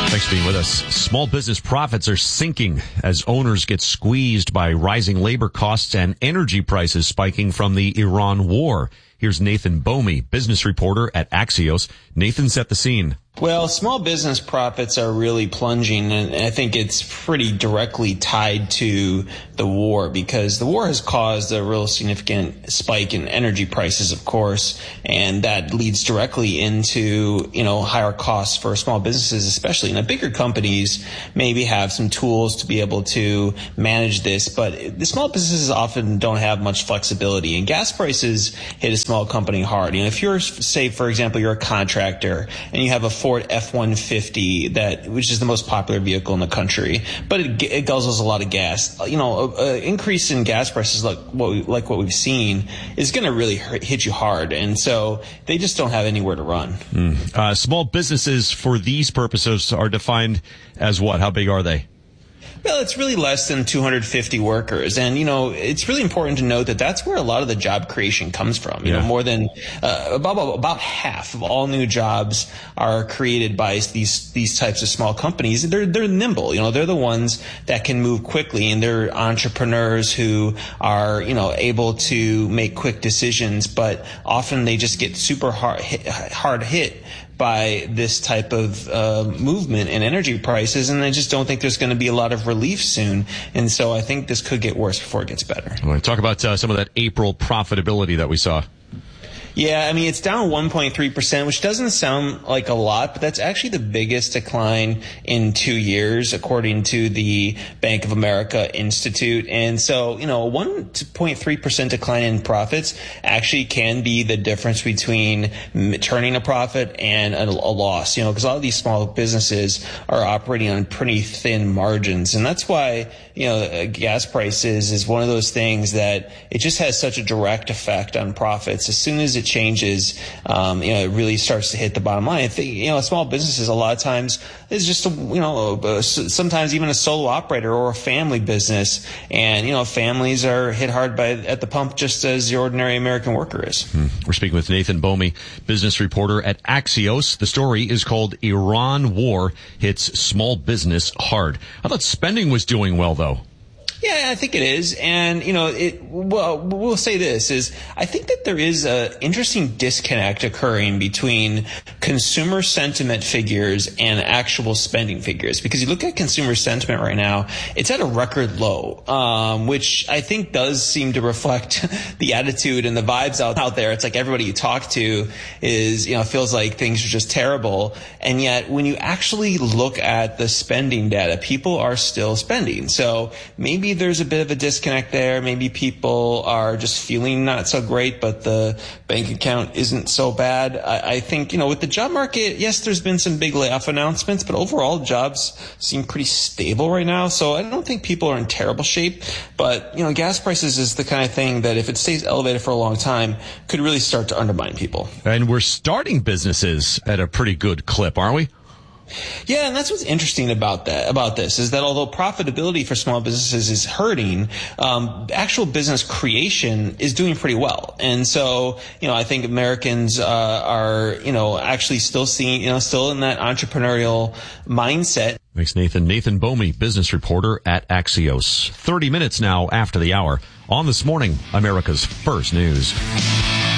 Thanks for being with us. Small business profits are sinking as owners get squeezed by rising labor costs and energy prices spiking from the Iran war. Here's Nathan Bomey, business reporter at Axios. Nathan, set the scene. Well, small business profits are really plunging, and I think it's pretty directly tied to the war, because the war has caused a real significant spike in energy prices, of course, and that leads directly into, higher costs for small businesses, especially. Now, bigger companies maybe have some tools to be able to manage this, but the small businesses often don't have much flexibility, and gas prices hit a small company hard. If you're, say, for example, you're a contractor and you have a Ford F-150 which is the most popular vehicle in the country, but it guzzles a lot of gas. Increase in gas prices like what we've seen is going to really hit you hard, and so they just don't have anywhere to run. Small businesses for these purposes are defined as what? How big are they? Well, it's really less than 250 workers. And, it's really important to note that that's where a lot of the job creation comes from. More than about half of all new jobs are created by these types of small companies. They're nimble. They're the ones that can move quickly, and they're entrepreneurs who are, able to make quick decisions, but often they just get super hard hit by this type of movement in energy prices, and I just don't think there's going to be a lot of relief soon. And so I think this could get worse before it gets better. I want to talk about some of that April profitability that we saw. Yeah, it's down 1.3%, which doesn't sound like a lot, but that's actually the biggest decline in 2 years, according to the Bank of America Institute. And so, a 1.3% decline in profits actually can be the difference between turning a profit and a loss, because a lot of these small businesses are operating on pretty thin margins. And that's why, gas prices is one of those things that it just has such a direct effect on profits. As soon as it changes, it really starts to hit the bottom line. I think, small businesses a lot of times is just, sometimes even a solo operator or a family business. And, families are hit hard at the pump just as the ordinary American worker is. We're speaking with Nathan Bomey, business reporter at Axios. The story is called Iran War Hits Small Business Hard. I thought spending was doing well, though. Yeah, I think it is. And, we'll say this is, I think that there is an interesting disconnect occurring between consumer sentiment figures and actual spending figures. Because you look at consumer sentiment right now, it's at a record low, which I think does seem to reflect the attitude and the vibes out there. It's like everybody you talk to is, feels like things are just terrible. And yet when you actually look at the spending data, people are still spending. So maybe there's a bit of a disconnect there. Maybe people are just feeling not so great, but the bank account isn't so bad. I think, with the job market, yes, there's been some big layoff announcements, but overall jobs seem pretty stable right now. So I don't think people are in terrible shape. But, gas prices is the kind of thing that if it stays elevated for a long time, could really start to undermine people. And we're starting businesses at a pretty good clip, aren't we? Yeah, and that's what's interesting about this is that although profitability for small businesses is hurting, actual business creation is doing pretty well. And so, I think Americans are, actually still still in that entrepreneurial mindset. Thanks, Nathan. Nathan Bomey, business reporter at Axios. 30 minutes now after the hour on This Morning, America's First News.